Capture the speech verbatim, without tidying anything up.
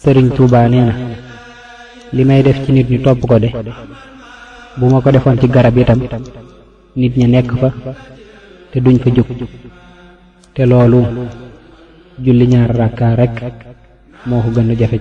sëriñ Tuubaa nee na li may def ci nit ñi topp ko de bu ma ko defoon ci garab itam nit ñi nekk fa te duñ fa jóg te loolu julli ñaar rakka rek moo ko gën a jafe